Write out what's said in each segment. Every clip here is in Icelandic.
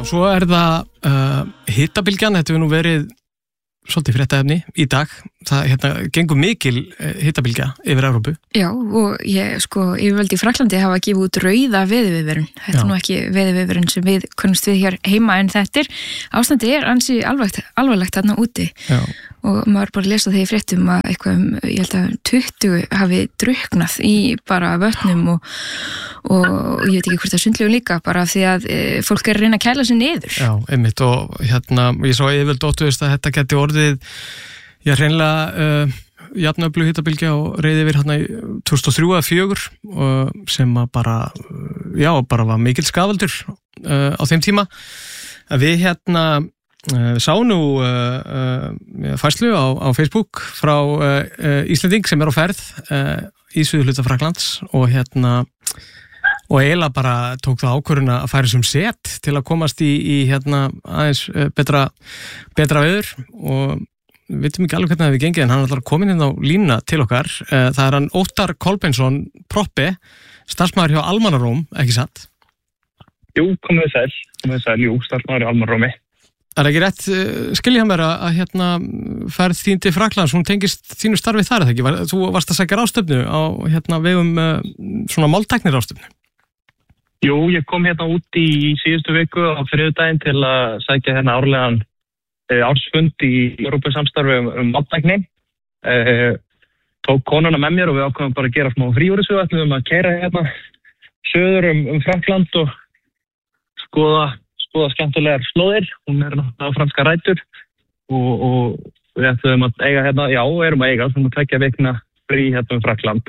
svo það hitabylgjan, þetta hefur nú verið svolítið fréttaefni í dag. Það gengur mikil hitabylgja yfir Evrópu. Já, og yfirvöld í Frakklandi hafa gefið út rauða veðurviðvörun. Þetta nú ekki veðurviðvörun sem við kunnumst við hér heima, en ástandið ansi alvarlegt þarna úti. Já. Og maður bara lesa þegar ég fréttum að eitthvað ég held að 20 hafi drukknað í bara vötnum og ég veit ekki hvort það sundlegum líka, bara því að fólk að reyna að kæla sig niður. Já, einmitt, og ég svo yfirvöld óttuðist að þetta geti orðið hreinlega jafnöflug hitabylgja og reiði yfir í 2003-2004 sem að bara var mikil skaðvaldur á þeim tíma. Við sá nú færslu á Facebook frá Íslending sem á ferð í suðurhluta Frakklands og eiginlega bara tók það ákvörðun að færa sem set til að komast í aðeins betra veður, og við veitum ekki alveg hvernig það við gengið, en hann er komin inn á línuna til okkar. Það er hann Óttar Kolbeinsson, proppi, starfsmaður hjá Almannaróm, ekki satt? Jú, komið sæl, starfsmaður hjá Almannarómi. Er ekki rétt, skilja mér að ferð þín til Frakklands, hún tengist þínu starfi þar, eða ekki? Þú varst að sækja ráðstöfnu á vegum svona máltæknir ráðstöfnu. Jú, ég kom út í síðustu viku á þriðjudaginn til að sækja árlegan ársfund í Evrópusamstarfi máltækni. Tók konuna með mér og við ákváðum bara að gera smá fríúrisugu, ætlum að keyra söður Frakkland og skoða skemmtilegar slóðir. Hún er náttúrulega franska rætur og við ætlum að eiga erum að eiga svona 2 vikna frí Frakkland.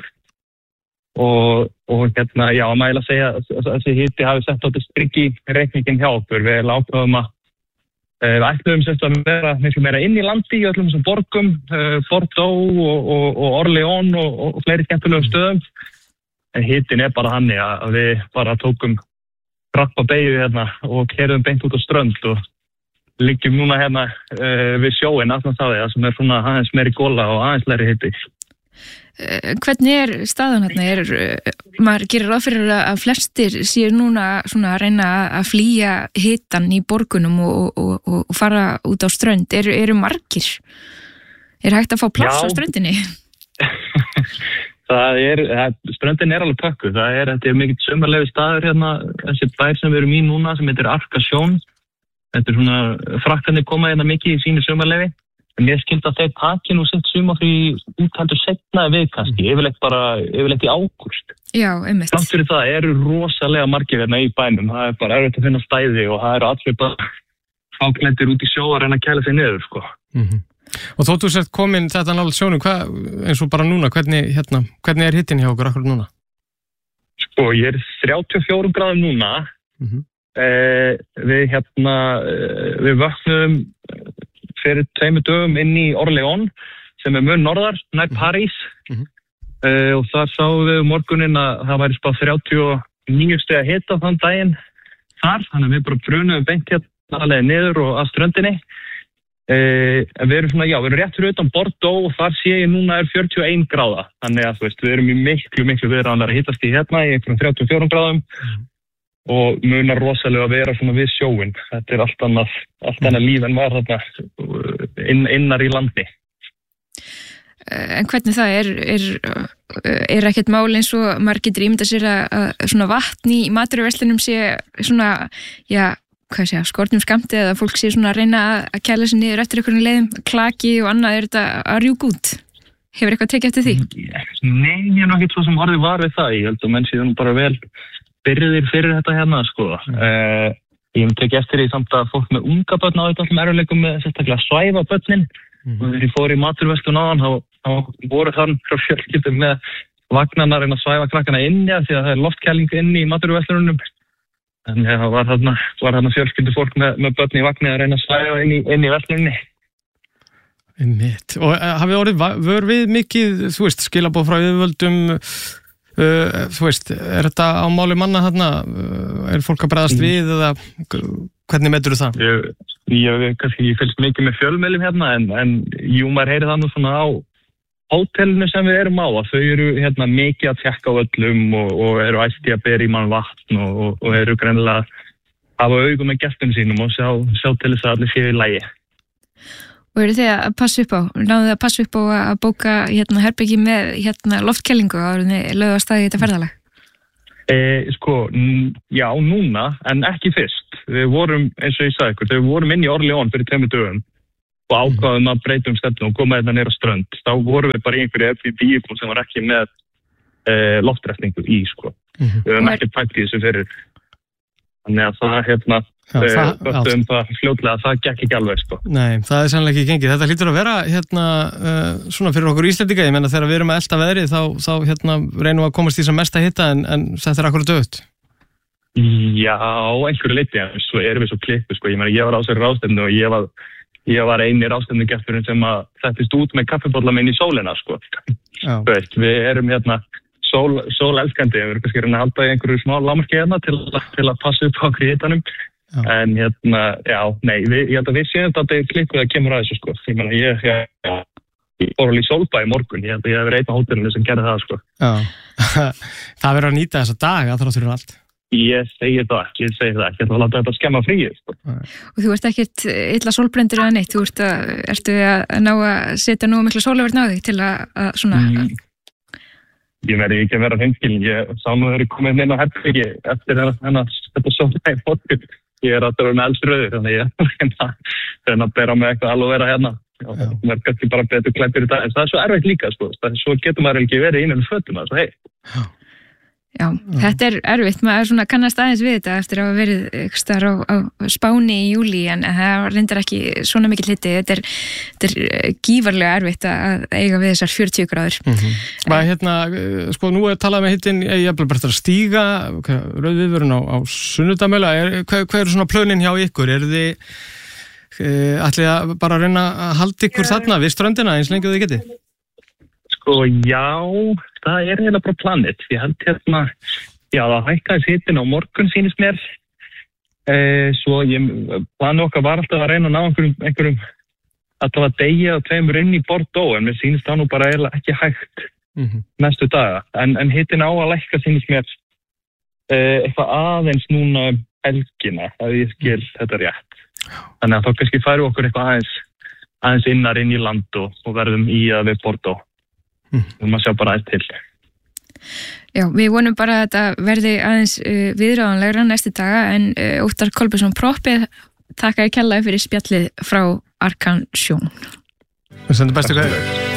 Og að mæla að segja að þessi hiti hafi sett á þetta strikk í reikningin hjá okkur. Við ákváðum að við ætlum að vera miklu meira inn í landi í öllum þessum borgum, Bordeaux og Orléans og fleiri skemmtilegum stöðum. En hitin bara þannig að við bara tókum rappa beygju og keyrðum beint út á strönd og liggjum núna við sjóin Atlantshafi, sem er svona aðeins meiri góla og aðeins lægri hiti. Hvernig staðan maður gerir ráð fyrir að flestir séu núna svona að reyna að flýja hitan í borgunum og fara út á strönd. Eru margir? Er hægt að fá pláss á ströndinni? Ströndin alveg pökkuð. Þetta er mikill sumarleyfi staður þessi bær sem við erum í núna sem heitir Arcachon. Þetta er svona, Frakkarnir koma mikið í sínu sumarleyfi, en ég skildi að þeir taki nú sitt sumarfrí úthaldur seinna við kannski, yfirleitt í ágúst. Já, einmitt. Samt fyrir það eru rosalega margir í bænum, það er bara erfitt að finna stæði og það eru allir bara fáklæddir út í sjó að reyna að kæla sig niður, sko. Og þóttu sért komin þetta nálægt sjónum, eins og bara núna, hvernig er hittin hjá okkur akkur núna? Sko, ég er 34 gráðum núna. Við vöknum fyrir 2 dögum inn í Orléans, sem er mun norðar, nær París. Og þar sáum við morguninn að það væri spáð 39 stiga hita þann daginn þar, þannig að við bara brunum beint alveg niður og að ströndinni. Við erum rétt fyrir utan Bordeaux og þar sé ég núna er 41 gráða, þannig að við erum í miklu viðráðanlega hitast í í einhverjum 34 gráðum og munar rosalega að vera svona við sjóin. Þetta er allt annað líf en var þarna innar í landi. En hvernig það er ekkert mál eins og maður getur ímyndað sér að svona vatn í matvöruverslunum sé svona, skornum skammti, eða fólk sé svona að reyna að kæla sig niður eftir einhverjum leiðum, klaki og annað, er þetta að rjúka út? Hefur eitthvað tekið eftir því? Nei, ég er nú ekkert svo sem orðið var við það. Ég held að menn séu bara vel byrjuðir fyrir þetta sko. Ég hef tekið eftir því samt að fólk með unga börn á þetta allum erfiðleikum með sérstaklega að svæfa börnin. Og þegar ég fór í matvöruverslun áðan, þá voru þann frá fjölskyldum með vagnana að reyna að svæfa krakkana inni, því að það er loftkæling inni í matvöruverslunum. Þannig að það var þarna fjölskyldu fólk með börn í vagni að reyna að svæfa inn í verslunni. Einmitt. Og hafið orðið vör við mikið, skilaboð frá yfirvöldum, er þetta á máli manna þarna? Er fólk að bregðast við eða hvernig meturðu það? Ég fylgst mikið með fjölmiðlum en jú, maður heyri það nú svona á hótelinu sem við erum á, að þau eru mikið að tjekka á öllum og eru æsti að bera í mann vatn og eru greinilega hafa augum með gestum sínum og sjá til þess að allir séu í lagi. Og eru þið að passa upp á, náðu þið að passa upp á að bóka herbyggi með loftkælingu áður lögðu að staði þetta ferðalag? Já, núna, en ekki fyrst. Við vorum, eins og ég sagði ykkur, við vorum inn í Orleón fyrir 2 dögum og ákvaðum að breyta stefnu og koma þetta niður á strönd. Þá vorum við bara í einhverju Airbnb sem var ekki með loftræstingu í, sko. Við höfum ekki pælt í þessu fyrir. Þannig að það, það fljótlega, það gekk ekki alveg, sko. Nei, það er sannlega ekki gengið. Þetta hlýtur að vera, svona fyrir okkur Íslendinga, ég menna þegar við erum að elta veðrið, þá reynum við að komast í þess að mesta hitta, en þetta er akkurat dögt. Já, einhverju leyti, en svo erum við svo klippu, sko. Ég meina, ég var á þessari ráðstefnu og ég var eini ráðstefnugesturinn sem að settist út með kaffibolla minn í sólina, sko. Við erum sólelskandi, við erum kannski að halda í einhverju smá lágmarki til að passa upp á hitanum. En ég held að við séum þetta klikkuð að kemur að þessu, sko. Ég meina, ég fór alveg í Sólbæ í morgun, ég held að ég hef verið einn á hótelinu sem gerði það, sko. Já, það verður að nýta þessa daga þrátt fyrir allt. Ég segi það ekki, ég ætla að láta þetta skemma fríið, sko. Og þú ert ekkert illa sólbrendur eða neitt, ertu að ná að setja nú mikla sólaverð á þig til að svona... Ég verði ekki að vera hreinskilin, ég sá nú þegar ég komið inn á herbyggi eftir þetta sólbæði morgun. Ég að vera með eldsröður, þannig ég að bera með eitthvað alveg vera hérna. Það er kannski bara betur klættir í dag, en það er svo erfitt líka, sko. Svo getur maður ekki verið innan fötum, það Já, þetta er erfitt, maður svona kannast aðeins við þetta eftir að hafa verið eitthvað staðar á Spáni í júlí, en það reyndar ekki svona mikill hiti, þetta er gífarlega erfitt að eiga við þessar 40 gráður. Sko, nú er talað með hitin, ég er bara að stíga, rauðviðvörun á sunnudamöla, hvað eru svona plönin hjá ykkur? Eru þið ætlið að bara reyna að halda ykkur þarna við ströndina eins lengi og þið getið? Sko, já, það er eiginlega bara planið. Ég held það hækkaðis hitin á morgun sýnist mér. Svo planið okkar var alltaf að reyna að ná einhverjum alltaf að deyja og 2 inn í Bordeaux, en mér sýnist það nú bara eiginlega ekki hægt næstu daga. En hitin á að lækka sýnist mér eitthvað aðeins núna helgina, að ég skil þetta rétt. Þannig að þá kannski færu okkur eitthvað aðeins innar inn í land og verðum í að við Bordeaux. Við maður sjá bara aðeins til. Já, við vonum bara að þetta verði aðeins viðráðanlegra næstu daga, en Óttar Kolbeinsson Proppið þakka ég kærlega fyrir spjallið frá Arkan Sjón. Við sendum bestu kveðjur.